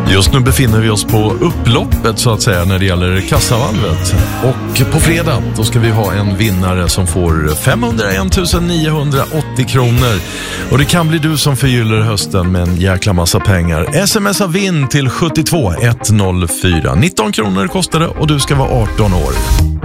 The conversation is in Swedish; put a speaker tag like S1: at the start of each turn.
S1: Just nu befinner vi oss på upploppet så att säga när det gäller kassavalvet. Och på fredag då ska vi ha en vinnare som får 501 980 kronor. Och det kan bli du som förgyller hösten med en jäkla massa pengar. Smsa vinn till 72 104. 19 kronor kostar det och du ska vara 18 år.